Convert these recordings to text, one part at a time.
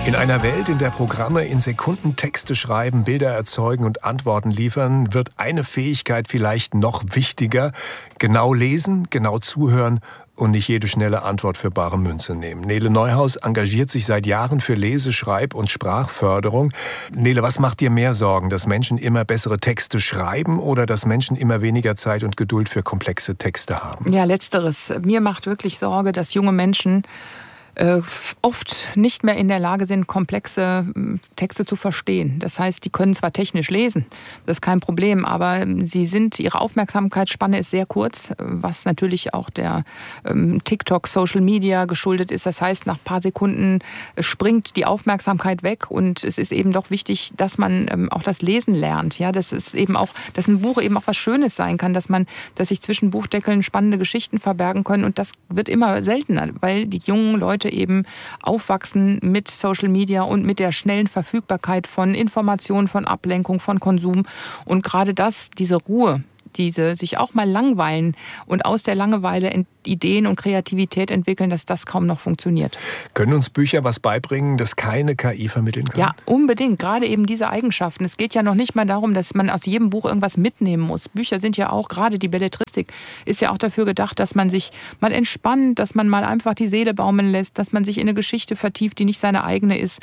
In einer Welt, in der Programme in Sekunden Texte schreiben, Bilder erzeugen und Antworten liefern, wird eine Fähigkeit vielleicht noch wichtiger: genau lesen, genau zuhören und nicht jede schnelle Antwort für bare Münze nehmen. Nele Neuhaus engagiert sich seit Jahren für Lese-, Schreib- und Sprachförderung. Nele, was macht dir mehr Sorgen, dass Menschen immer bessere Texte schreiben oder dass Menschen immer weniger Zeit und Geduld für komplexe Texte haben? Ja, letzteres. Mir macht wirklich Sorge, dass junge Menschen oft nicht mehr in der Lage sind, komplexe Texte zu verstehen. Das heißt, die können zwar technisch lesen, das ist kein Problem, aber ihre Aufmerksamkeitsspanne ist sehr kurz, was natürlich auch der TikTok, Social Media geschuldet ist. Das heißt, nach ein paar Sekunden springt die Aufmerksamkeit weg und es ist eben doch wichtig, dass man auch das Lesen lernt. Ja, dass ein Buch eben auch was Schönes sein kann, dass sich zwischen Buchdeckeln spannende Geschichten verbergen können, und das wird immer seltener, weil die jungen Leute eben aufwachsen mit Social Media und mit der schnellen Verfügbarkeit von Informationen, von Ablenkung, von Konsum. Und gerade diese Ruhe, sich auch mal langweilen und aus der Langeweile Ideen und Kreativität entwickeln, dass das kaum noch funktioniert. Können uns Bücher was beibringen, das keine KI vermitteln kann? Ja, unbedingt. Gerade eben diese Eigenschaften. Es geht ja noch nicht mal darum, dass man aus jedem Buch irgendwas mitnehmen muss. Bücher sind ja auch, gerade die Belletristik, ist ja auch dafür gedacht, dass man sich mal entspannt, dass man mal einfach die Seele baumeln lässt, dass man sich in eine Geschichte vertieft, die nicht seine eigene ist.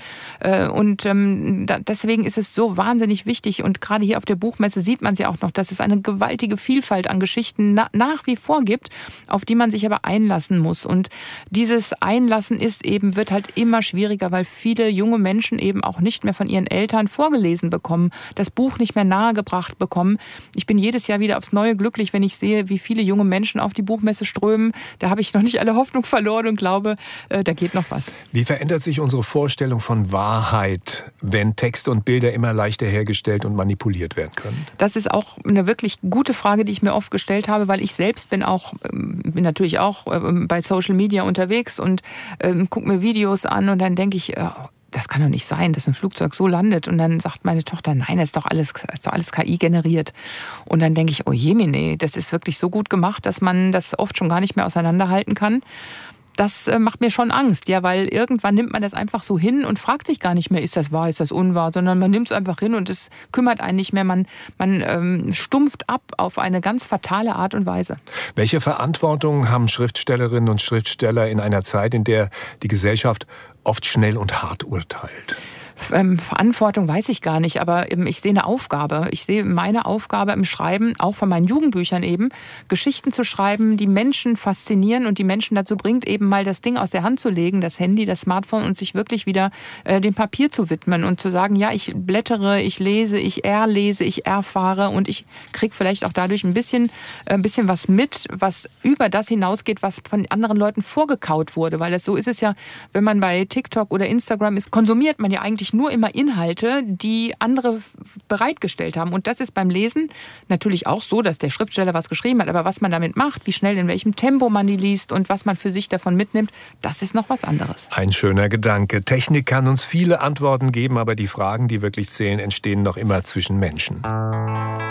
Deswegen ist es so wahnsinnig wichtig. Und gerade hier auf der Buchmesse sieht man es ja auch noch, dass es eine gewaltige Vielfalt an Geschichten nach wie vor gibt, auf die man sich aber einlassen muss. Und dieses Einlassen wird halt immer schwieriger, weil viele junge Menschen eben auch nicht mehr von ihren Eltern vorgelesen bekommen, das Buch nicht mehr nahegebracht bekommen. Ich bin jedes Jahr wieder aufs Neue glücklich, wenn ich sehe, wie viele junge Menschen auf die Buchmesse strömen. Da habe ich noch nicht alle Hoffnung verloren und glaube, da geht noch was. Wie verändert sich unsere Vorstellung von Wahrheit, wenn Texte und Bilder immer leichter hergestellt und manipuliert werden können? Das ist auch eine wirklich gute Frage, die ich mir oft gestellt habe, weil ich selbst bin natürlich auch bei Social Media unterwegs und gucke mir Videos an und dann denke ich, das kann doch nicht sein, dass ein Flugzeug so landet. Und dann sagt meine Tochter, nein, das ist doch alles KI generiert. Und dann denke ich, oh Jemine, das ist wirklich so gut gemacht, dass man das oft schon gar nicht mehr auseinanderhalten kann. Das macht mir schon Angst, ja, weil irgendwann nimmt man das einfach so hin und fragt sich gar nicht mehr, ist das wahr, ist das unwahr, sondern man nimmt es einfach hin und es kümmert einen nicht mehr. Man stumpft ab auf eine ganz fatale Art und Weise. Welche Verantwortung haben Schriftstellerinnen und Schriftsteller in einer Zeit, in der die Gesellschaft oft schnell und hart urteilt? Verantwortung weiß ich gar nicht, aber ich sehe eine Aufgabe. Ich sehe meine Aufgabe im Schreiben, auch von meinen Jugendbüchern eben, Geschichten zu schreiben, die Menschen faszinieren und die Menschen dazu bringt, eben mal das Ding aus der Hand zu legen, das Handy, das Smartphone, und sich wirklich wieder dem Papier zu widmen und zu sagen, ja, ich blättere, ich lese, ich erlese, ich erfahre und ich kriege vielleicht auch dadurch ein bisschen was mit, was über das hinausgeht, was von anderen Leuten vorgekaut wurde. Weil so ist es ja, wenn man bei TikTok oder Instagram ist, konsumiert man ja eigentlich nur immer Inhalte, die andere bereitgestellt haben. Und das ist beim Lesen natürlich auch so, dass der Schriftsteller was geschrieben hat. Aber was man damit macht, wie schnell, in welchem Tempo man die liest und was man für sich davon mitnimmt, das ist noch was anderes. Ein schöner Gedanke. Technik kann uns viele Antworten geben, aber die Fragen, die wirklich zählen, entstehen noch immer zwischen Menschen.